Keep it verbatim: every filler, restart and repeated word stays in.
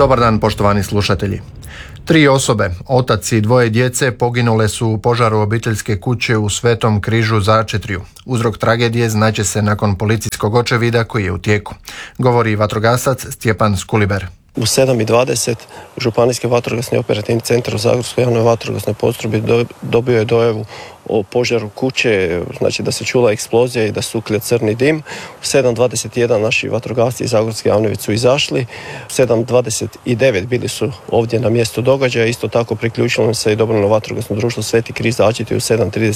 Dobar dan, poštovani slušatelji. Tri osobe, otac i dvoje djece, poginule su u požaru obiteljske kuće u Svetom Križu Začetrju. Uzrok tragedije znaće se nakon policijskog očevida koji je u tijeku, govori vatrogasac Stjepan Skuliber. U sedam i dvadeset Županijski vatrogasni operativni centar u Zagorskoj javnoj vatrogasnoj postrojbi dobio je dojavu o požaru kuće, znači da se čula eksplozija i da suklja crni dim. U sedam dvadeset jedan naši vatrogasci iz Zagorske javne već su izašli. U sedam dvadeset devet bili su ovdje na mjestu događaja. Isto tako priključilo se i dobrovoljno vatrogasno društvo Sveti Križ Začetrje u sedam trideset